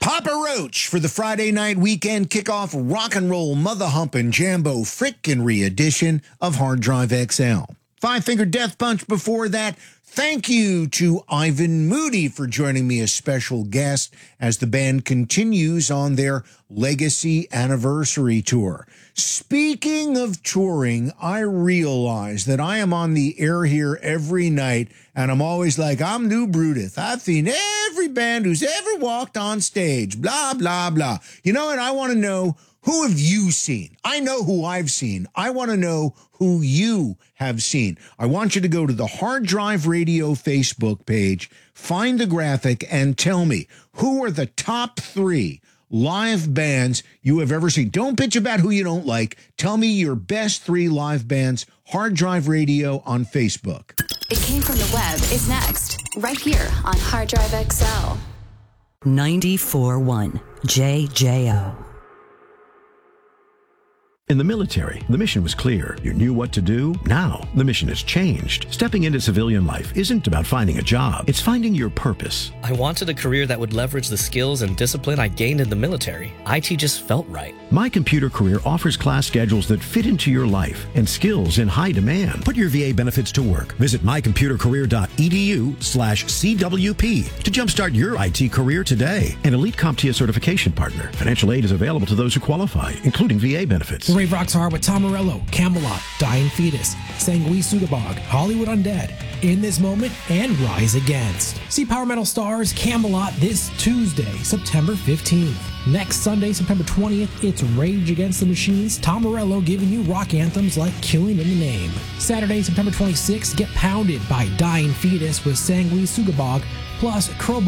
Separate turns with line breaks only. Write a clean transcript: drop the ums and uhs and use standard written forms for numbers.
Papa Roach for the Friday night weekend kickoff rock and roll mother humping jambo frickin' edition of Hard Drive XL. Five Finger Death Punch before that. Thank you to Ivan Moody for joining me as special guest as the band continues on their Legacy Anniversary Tour. Speaking of touring, I realize that I am on the air here every night, and I'm always like, I'm New Brutus. I've seen every band who's ever walked on stage, blah, blah, blah. You know, and I want to know, who have you seen? I know who I've seen. I want to know who you have seen. I want you to go to the Hard Drive Radio Facebook page, find the graphic, and tell me, who are the top 3 live bands you have ever seen? Don't bitch about who you don't like. Tell me your best 3 live bands. Hard Drive Radio on Facebook.
It Came From the Web is next, right here on Hard Drive XL.
94.1 JJO.
In the military, the mission was clear. You knew what to do. Now, the mission has changed. Stepping into civilian life isn't about finding a job. It's finding your purpose.
I wanted a career that would leverage the skills and discipline I gained in the military. IT just felt right.
My Computer Career offers class schedules that fit into your life and skills in high demand. Put your VA benefits to work. Visit mycomputercareer.edu/CWP to jumpstart your IT career today. An elite CompTIA certification partner. Financial aid is available to those who qualify, including VA benefits.
Rave Rocks Hard with Tom Morello, Camelot, Dying Fetus, Sangui Sudabog, Hollywood Undead, In This Moment, and Rise Against. See Power Metal Stars Camelot this Tuesday, September 15th. Next Sunday, September 20th, it's Rage Against the Machines, Tom Morello giving you rock anthems like Killing in the Name. Saturday, September 26th, get pounded by Dying Fetus with Sangui Sudabog, plus Crowbar